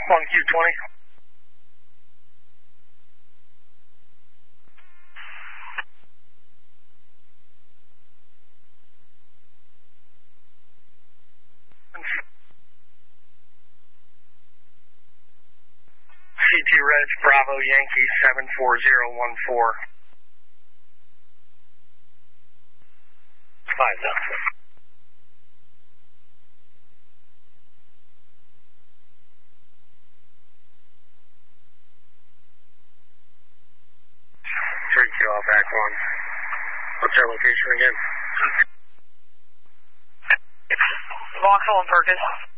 1Q20. CT Reg Bravo Yankee 74014. 5,000. Three kilo back one. What's our location again? Vauxhall and Perkins.